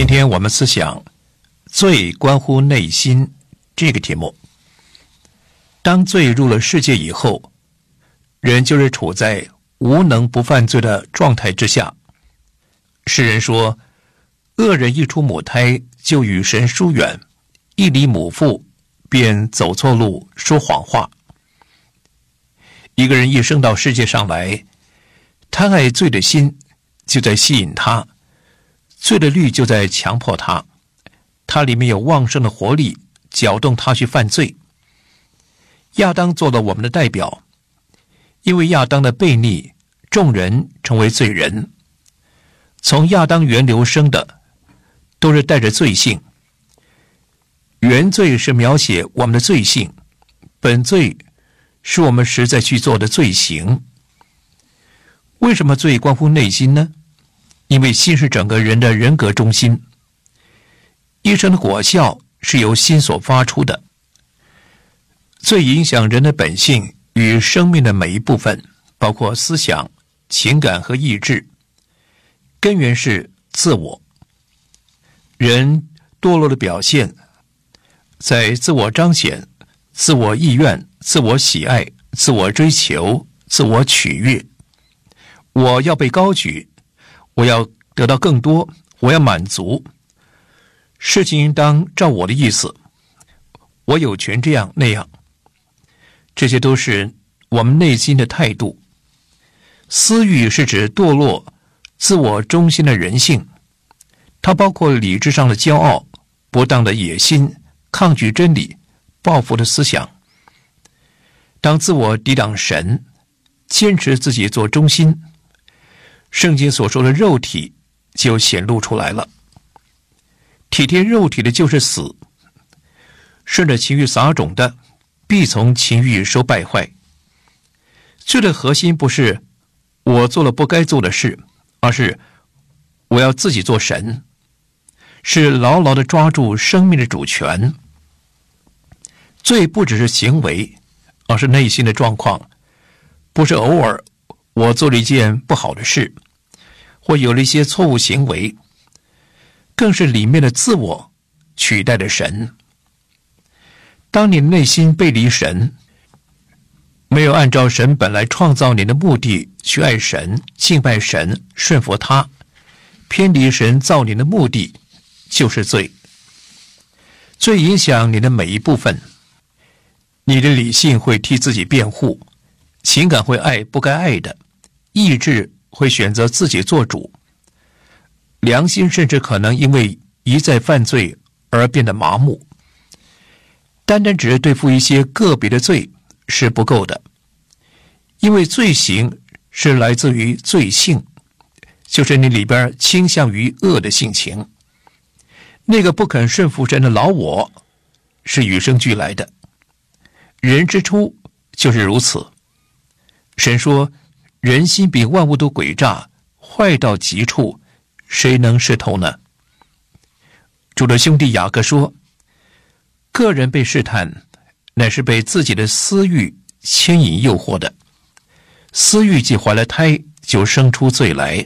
今天我们思想罪关乎内心这个题目。当罪入了世界以后，人就是处在无能不犯罪的状态之下。诗人说，恶人一出母胎就与神疏远，一离母腹便走错路，说谎话。一个人一生到世界上来，贪爱罪的心就在吸引他，罪的律就在强迫他，它里面有旺盛的活力，搅动他去犯罪。亚当做了我们的代表，因为亚当的悖逆，众人成为罪人。从亚当源流生的都是带着罪性。原罪是描写我们的罪性，本罪是我们实在去做的罪行。为什么罪关乎内心呢？因为心是整个人的人格中心，一生的果效是由心所发出的。罪影响人的本性与生命的每一部分，包括思想、情感和意志，根源是自我。人堕落的表现在自我彰显、自我意愿、自我喜爱、自我追求、自我取悦。我要被高举，我要得到更多，我要满足，事情应当照我的意思，我有权这样那样。这些都是我们内心的态度。私欲是指堕落、自我中心的人性，它包括理智上的骄傲、不当的野心、抗拒真理、报复的思想。当自我抵挡神，坚持自己做中心，圣经所说的肉体就显露出来了。体贴肉体的就是死，顺着情欲撒种的，必从情欲收败坏。罪的核心不是我做了不该做的事，而是我要自己做神，是牢牢地抓住生命的主权。罪不只是行为，而是内心的状况，不是偶尔我做了一件不好的事，或有了一些错误行为，更是里面的自我取代了神。当你的内心背离神，没有按照神本来创造你的目的去爱神、敬拜神、顺服他，偏离神造你的目的，就是罪。罪影响你的每一部分，你的理性会替自己辩护，情感会爱不该爱的，意志会选择自己做主，良心甚至可能因为一再犯罪而变得麻木。单单只是对付一些个别的罪是不够的，因为罪行是来自于罪性，就是你里边倾向于恶的性情。那个不肯顺服神的老我是与生俱来的，人之初就是如此。神说，人心比万物都诡诈，坏到极处，谁能识透呢？主的兄弟雅各说，个人被试探，乃是被自己的私欲牵引诱惑的。私欲既怀了胎，就生出罪来。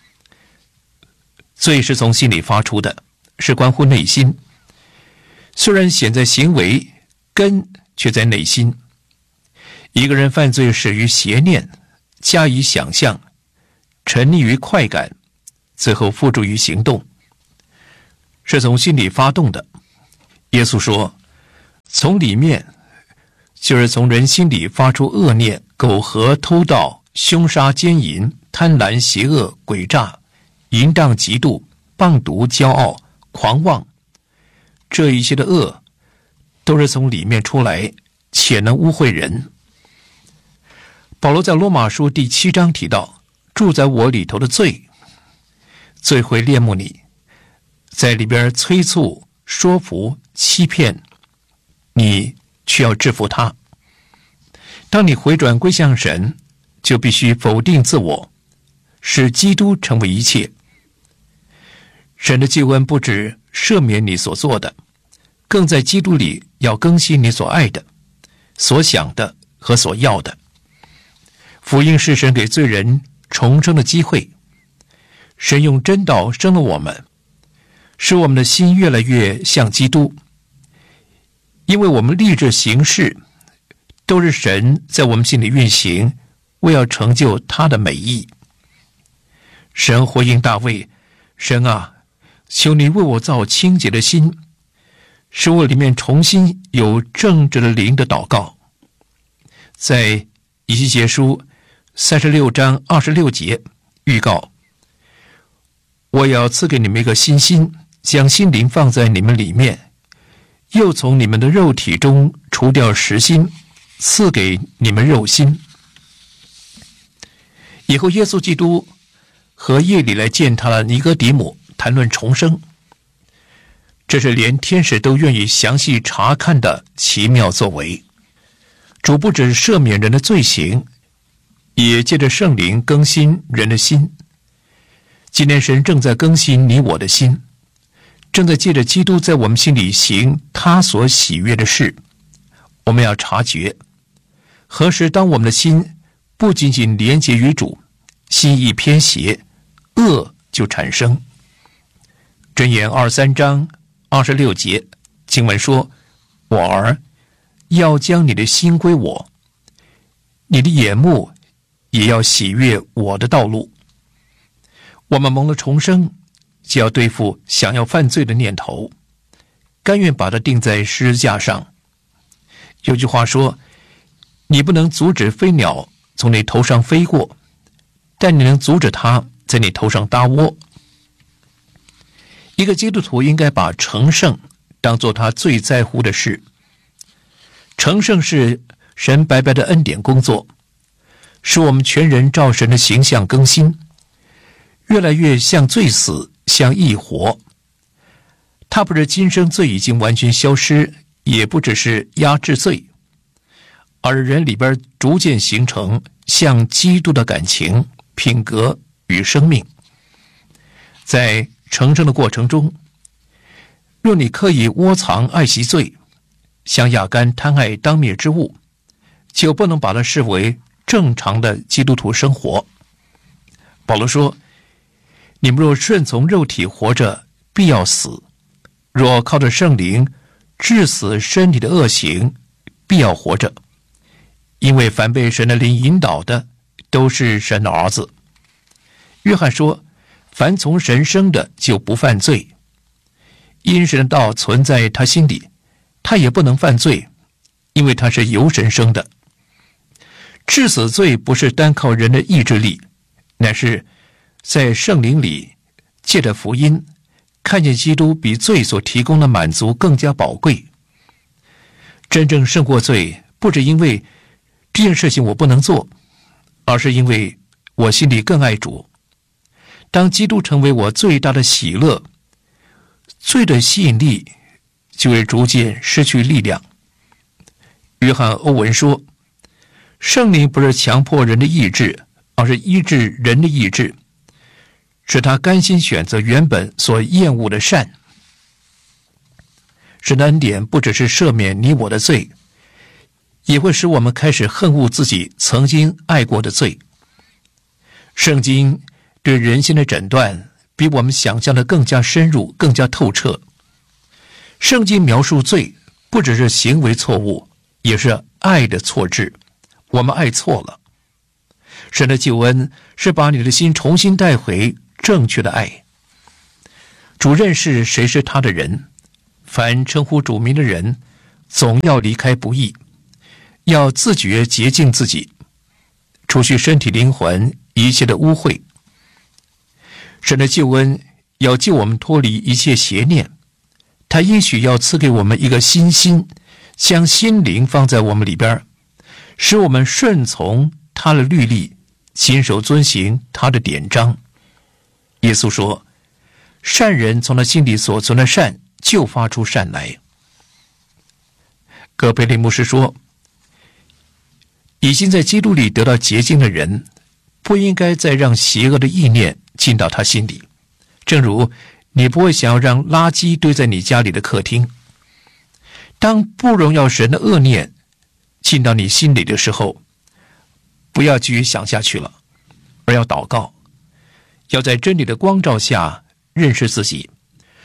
罪是从心里发出的，是关乎内心。虽然显在行为，根却在内心。一个人犯罪始于邪念，加以想象，沉溺于快感，最后付诸于行动，是从心里发动的。耶稣说，从里面就是从人心里发出恶念、苟合、偷盗、凶杀、奸淫、贪婪、邪恶、诡诈、淫荡、嫉妒、谤毒、骄傲、狂妄，这一切的恶都是从里面出来，且能污秽人。保罗在罗马书第7章提到，住在我里头的罪会恋慕你，在里边催促、说服、欺骗你，却要制服他。当你回转归向神，就必须否定自我，使基督成为一切。神的救恩不只赦免你所做的，更在基督里要更新你所爱的、所想的和所要的。福音是神给罪人重生的机会，神用真道生了我们， 使我们的心越来越像基督，因为我们立志行事，都是神在我们心里运行，为要成就他的美意。神回应大卫：神啊，求你为我造清洁的心，使我里面重新有正直的灵的祷告。在以西结书36章26节预告：我要赐给你们一个新心，将心灵放在你们里面，又从你们的肉体中除掉实心，赐给你们肉心。以后耶稣基督和夜里来见他的尼哥底母谈论重生，这是连天使都愿意详细查看的奇妙作为。主不只赦免人的罪行，也借着圣灵更新人的心。今天神正在更新你我的心，正在借着基督在我们心里行他所喜悦的事。我们要察觉何时当我们的心不仅仅连结于主，心意偏邪，恶就产生。箴言23章26节经文说：我儿，要将你的心归我，你的眼目也要喜悦我的道路。我们蒙了重生，就要对付想要犯罪的念头，甘愿把它钉在十字架上。有句话说，你不能阻止飞鸟从你头上飞过，但你能阻止它在你头上搭窝。一个基督徒应该把成圣当作他最在乎的事。成圣是神白白的恩典工作，使我们全人照神的形象更新，越来越像罪死，像义活。他不是今生罪已经完全消失，也不只是压制罪，而人里边逐渐形成像基督的感情、品格与生命。在成圣的过程中，若你刻意窝藏爱惜罪，像亚干贪爱当灭之物，就不能把它视为正常的基督徒生活。保罗说，你们若顺从肉体活着，必要死；若靠着圣灵治死身体的恶行，必要活着。因为凡被神的灵引导的，都是神的儿子。约翰说，凡从神生的就不犯罪，因神的道存在他心里，他也不能犯罪，因为他是由神生的。治死罪不是单靠人的意志力，乃是在圣灵里借着福音看见基督比罪所提供的满足更加宝贵。真正胜过罪，不只因为这件事情我不能做，而是因为我心里更爱主。当基督成为我最大的喜乐，罪的吸引力就会逐渐失去力量。约翰·欧文说，圣灵不是强迫人的意志，而是医治人的意志，使他甘心选择原本所厌恶的善。神的恩典不只是赦免你我的罪，也会使我们开始恨恶自己曾经爱过的罪。圣经对人心的诊断比我们想象的更加深入，更加透彻。圣经描述罪不只是行为错误，也是爱的错置。我们爱错了。神的救恩是把你的心重新带回正确的爱。主认识谁是他的人，凡称呼主名的人总要离开不义，要自觉洁净自己，除去身体灵魂一切的污秽。神的救恩要救我们脱离一切邪念，他应许要赐给我们一个新心，将心灵放在我们里边，使我们顺从他的律例，亲手遵行他的典章。耶稣说，善人从他心里所存的善就发出善来。葛培理牧师说，已经在基督里得到洁净的人，不应该再让邪恶的意念进到他心里，正如你不会想要让垃圾堆在你家里的客厅。当不荣耀神的恶念进到你心里的时候，不要继续想下去了，而要祷告，要在真理的光照下认识自己，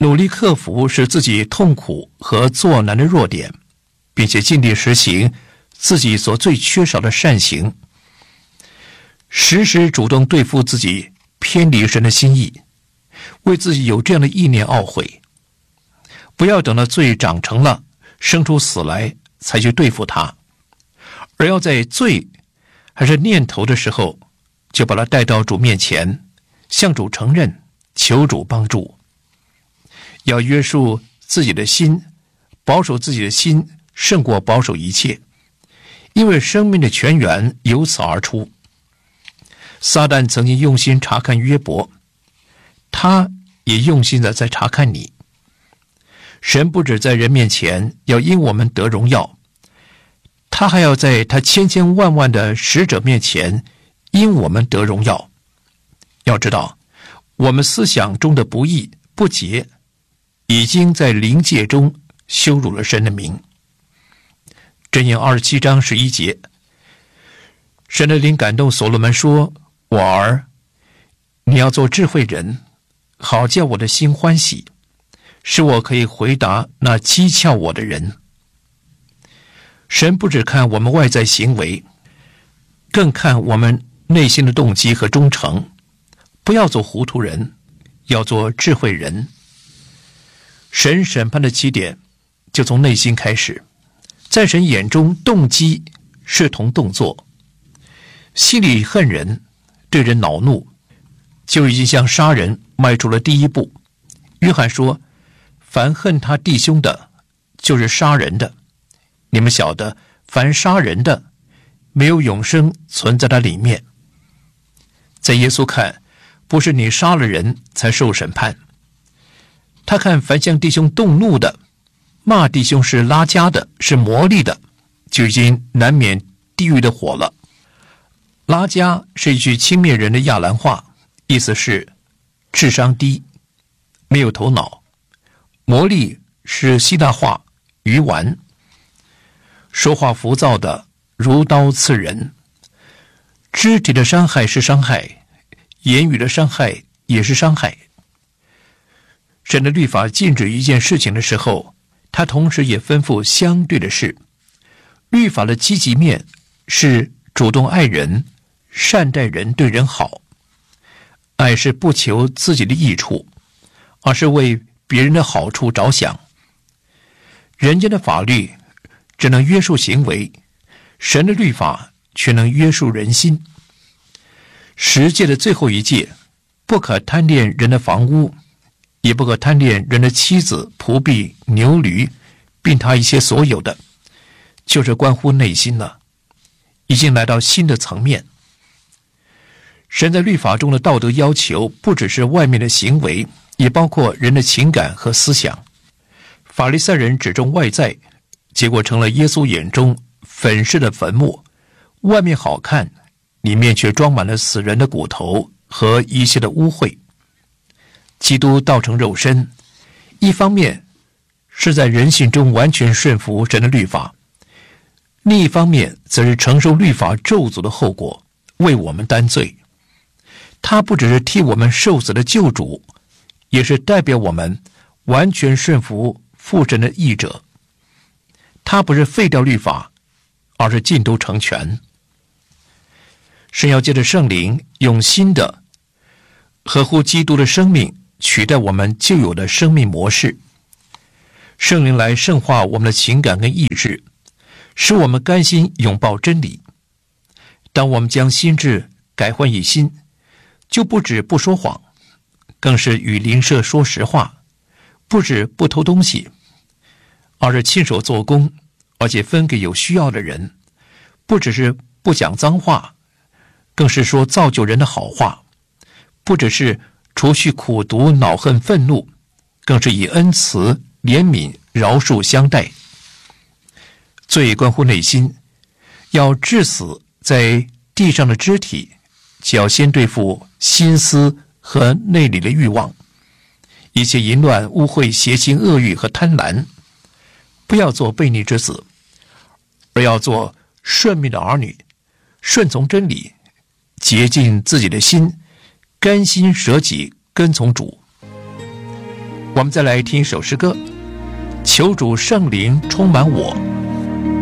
努力克服使自己痛苦和作难的弱点，并且尽力实行自己所最缺少的善行，时时主动对付自己偏离神的心意，为自己有这样的意念懊悔，不要等到罪长成了，生出死来才去对付它，而要在罪还是念头的时候，就把它带到主面前，向主承认，求主帮助。要约束自己的心，保守自己的心胜过保守一切，因为生命的泉源由此而出。撒旦曾经用心查看约伯，他也用心的在查看你。神不只在人面前要因我们得荣耀，他还要在他千千万万的使者面前因我们得荣耀。要知道，我们思想中的不义不洁，已经在灵界中羞辱了神的名。箴言27章11节，神的灵感动所罗门说：我儿，你要做智慧人，好叫我的心欢喜，使我可以回答那讥诮我的人。神不只看我们外在行为，更看我们内心的动机和忠诚。不要做糊涂人，要做智慧人。神审判的起点就从内心开始，在神眼中，动机是同动作。心里恨人，对人恼怒，就已经向杀人迈出了第一步。约翰说，凡恨他弟兄的，就是杀人的。你们晓得，凡杀人的，没有永生存在他里面。在耶稣看，不是你杀了人才受审判，他看凡向弟兄动怒的，骂弟兄是拉加的，是魔力的，就已经难免地狱的火了。拉加是一句轻蔑人的亚兰话，意思是智商低，没有头脑。魔力是希腊话，愚顽。说话浮躁的如刀刺人。肢体的伤害是伤害，言语的伤害也是伤害。神的律法禁止一件事情的时候，他同时也吩咐相对的事。律法的积极面是主动爱人，善待人，对人好。爱是不求自己的益处，而是为别人的好处着想。人间的法律只能约束行为，神的律法却能约束人心。十诫的最后一诫，不可贪恋人的房屋，也不可贪恋人的妻子、仆婢、牛驴，并他一些所有的，就是关乎内心了，已经来到新的层面。神在律法中的道德要求不只是外面的行为，也包括人的情感和思想。法利赛人只重外在，结果成了耶稣眼中粉饰的坟墓，外面好看，里面却装满了死人的骨头和一切的污秽。基督道成肉身，一方面是在人性中完全顺服神的律法，另一方面则是承受律法咒诅的后果，为我们担罪。他不只是替我们受死的救主，也是代表我们完全顺服父神的义者。他不是废掉律法，而是尽都成全。神要借着圣灵，用新的合乎基督的生命取代我们旧有的生命模式。圣灵来圣化我们的情感跟意志，使我们甘心拥抱真理。当我们将心志改换一新，就不止不说谎，更是与邻舍说实话，不止不偷东西，而是亲手做工，而且分给有需要的人，不只是不讲脏话，更是说造就人的好话，不只是除去苦毒、恼恨、愤怒，更是以恩慈、怜悯、饶恕相待。最关乎内心，要治死在地上的肢体，就要先对付心思和内里的欲望，一切淫乱、污秽、邪情、恶欲和贪婪。不要做悖逆之子，而要做顺命的儿女，顺从真理，洁净自己的心，甘心舍己跟从主。 我们再来听一首诗歌，求主圣灵充满我。